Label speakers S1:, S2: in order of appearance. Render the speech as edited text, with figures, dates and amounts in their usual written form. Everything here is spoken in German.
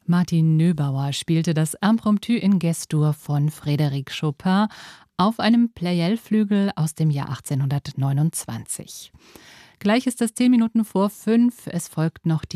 S1: Martin Nöbauer spielte das Impromptu in Ges-Dur von Frédéric Chopin auf einem Pleyel-Flügel aus dem Jahr 1829. Gleich ist es 10 Minuten vor 5. Es folgt noch die